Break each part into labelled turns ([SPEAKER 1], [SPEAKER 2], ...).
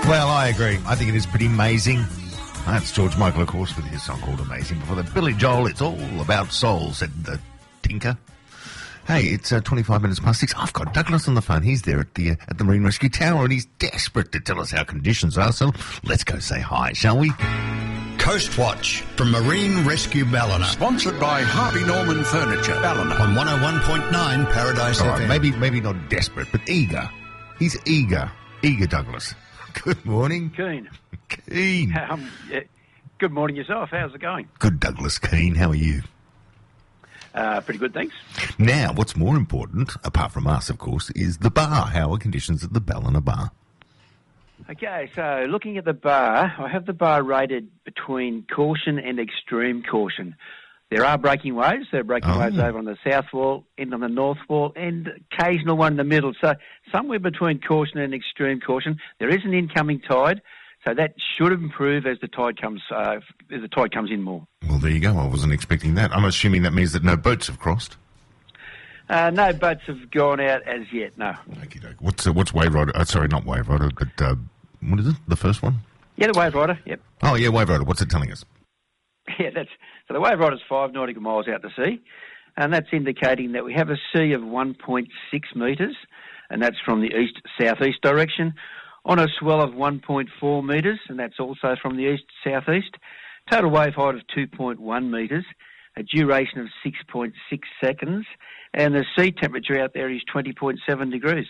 [SPEAKER 1] Well, I agree. I think it is pretty amazing. That's George Michael, of course, with his song called Amazing. Before that, Billy Joel, It's All About Soul, said the tinker. Hey, it's 25 minutes past 6. I've got Douglas on the phone. He's there at the Marine Rescue Tower, and he's desperate to tell us how conditions are. So let's go say hi, shall we?
[SPEAKER 2] Coast Watch from Marine Rescue Ballina.
[SPEAKER 3] Sponsored by Harvey Norman Furniture, Ballina.
[SPEAKER 2] On 101.9 Paradise
[SPEAKER 1] All
[SPEAKER 2] FM.
[SPEAKER 1] right, maybe not desperate, but eager. He's eager. Eager, Douglas. Good morning.
[SPEAKER 4] Keen.
[SPEAKER 1] Keen.
[SPEAKER 4] Yeah. Good morning yourself. How's it going?
[SPEAKER 1] Good, Douglas Keen. How are you?
[SPEAKER 4] Pretty good, thanks.
[SPEAKER 1] Now, what's more important, apart from us, of course, is the bar. How are conditions at the Ballina Bar?
[SPEAKER 4] Okay, so looking at the bar, I have the bar rated between caution and extreme caution. There are breaking waves. There are breaking waves over on the south wall, and on the north wall, and occasional one in the middle. So somewhere between caution and extreme caution. There is an incoming tide, so that should improve as the tide comes in more.
[SPEAKER 1] Well, there you go. I wasn't expecting that. I'm assuming that means that no boats have crossed.
[SPEAKER 4] No boats have gone out as yet. No.
[SPEAKER 1] Okey-doke. What's Wave Rider? Sorry, not Wave Rider, but what is it? The first one?
[SPEAKER 4] Yeah, the Wave Rider. Yep.
[SPEAKER 1] Oh yeah, Wave Rider. What's it telling us?
[SPEAKER 4] Yeah, so the Wave Rider's 5 nautical miles out to sea, and that's indicating that we have a sea of 1.6 metres, and that's from the east-southeast direction, on a swell of 1.4 metres, and that's also from the east-southeast. Total wave height of 2.1 metres, a duration of 6.6 seconds, and the sea temperature out there is 20.7 degrees.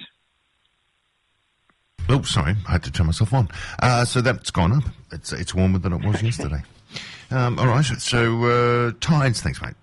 [SPEAKER 1] Oh, sorry, I had to turn myself on. So that's gone up. It's warmer than it was yesterday. All right, so tides, thanks, mate.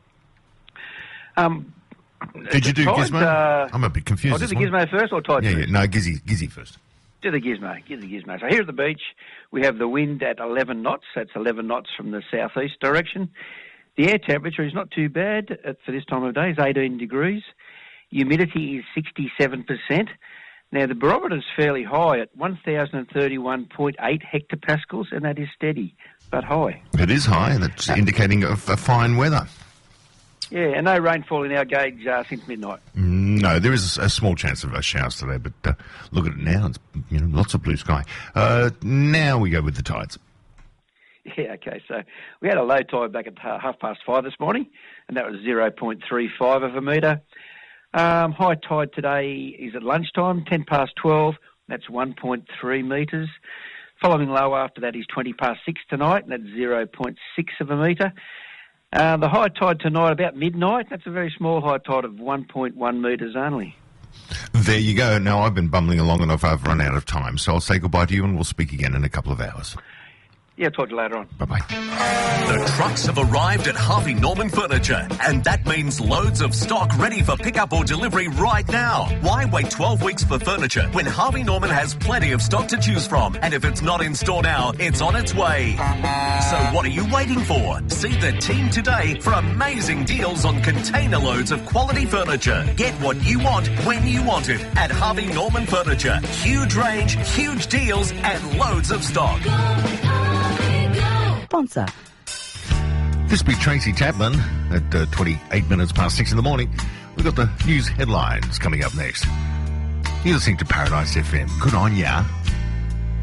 [SPEAKER 1] Did you do
[SPEAKER 4] tides,
[SPEAKER 1] Gizmo? I'm a bit confused.
[SPEAKER 4] I'll do the Gizmo first or tides first?
[SPEAKER 1] No, Gizzy first.
[SPEAKER 4] Do the Gizmo. So here at the beach, we have the wind at 11 knots. That's 11 knots from the southeast direction. The air temperature is not too bad for this time of day. It's 18 degrees. Humidity is 67%. Now, the barometer is fairly high at 1,031.8 hectopascals, and that is steady, but high.
[SPEAKER 1] It is high, and that's indicating of fine weather.
[SPEAKER 4] Yeah, and no rainfall in our gauge since midnight.
[SPEAKER 1] No, there is a small chance of showers today, but look at it now. It's lots of blue sky. Now we go with the tides.
[SPEAKER 4] Yeah, okay, so we had a low tide back at 5:30 this morning, and that was 0.35 of a metre. High tide today is at lunchtime, 12:10. That's 1.3 metres. Following low after that is 6:20 tonight, and that's 0.6 of a metre. The high tide tonight about midnight, that's a very small high tide of 1.1 metres only.
[SPEAKER 1] There you go. Now, I've been bumbling along and I've run out of time, so I'll say goodbye to you and we'll speak again in a couple of hours.
[SPEAKER 4] Yeah, talk to you later on.
[SPEAKER 1] Bye-bye.
[SPEAKER 5] The trucks have arrived at Harvey Norman Furniture, and that means loads of stock ready for pickup or delivery right now. Why wait 12 weeks for furniture when Harvey Norman has plenty of stock to choose from? And if it's not in store now, it's on its way. So what are you waiting for? See the team today for amazing deals on container loads of quality furniture. Get what you want when you want it at Harvey Norman Furniture. Huge range, huge deals, and loads of stock.
[SPEAKER 6] Sponsor.
[SPEAKER 1] This be Tracy Chapman at 28 minutes past 6 in the morning. We've got the news headlines coming up next. You're listening to Paradise FM. Good on ya.